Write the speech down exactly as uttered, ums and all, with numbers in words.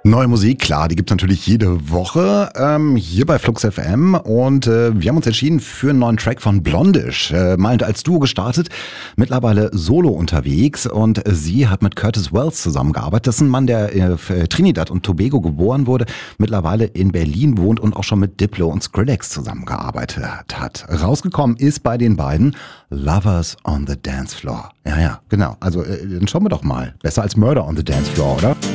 Neue Musik, klar, die gibt's natürlich jede Woche ähm, hier bei Flux F M und äh, wir haben uns entschieden für einen neuen Track von Blondish. Äh, mal als Duo gestartet, mittlerweile solo unterwegs und sie hat mit Curtis Wells zusammengearbeitet. Das ist ein Mann, der äh, für Trinidad und Tobago geboren wurde, mittlerweile in Berlin wohnt und auch schon mit Diplo und Skrillex zusammengearbeitet hat. Rausgekommen ist bei den beiden Lovers on the Dance Floor. Ja, ja, genau. Also äh, dann schauen wir doch mal. Besser als Murder on the Dance Floor, oder?